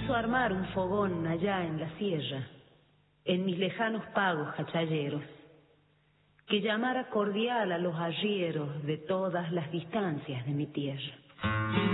hizo armar un fogón allá en la sierra, en mis lejanos pagos hachalleros, que llamara cordial a los arrieros de todas las distancias de mi tierra.